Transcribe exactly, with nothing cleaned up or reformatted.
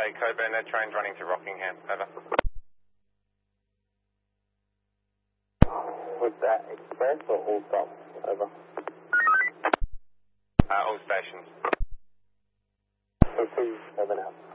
Bay, Coburn, that train's running to Rockingham, over. Was that express or all stops? Over. Uh, all stations. So please, over now.